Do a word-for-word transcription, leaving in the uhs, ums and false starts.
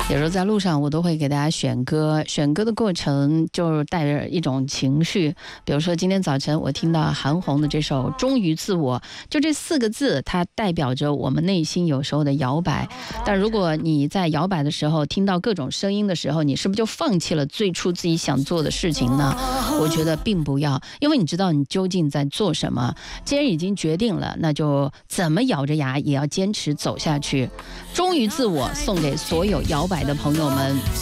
有时候在路上我都会给大家选歌，选歌的过程就带着一种情绪。比如说今天早晨我听到韩红的这首《忠于自我》，就这四个字，它代表着我们内心有时候的摇摆。但如果你在摇摆的时候听到各种声音的时候，你是不是就放弃了最初自己想做的事情呢？我觉得并不要，因为你知道你究竟在做什么。既然已经决定了，那就怎么咬着牙也要坚持走下去。忠于自我，送给所有摇摆的朋友们。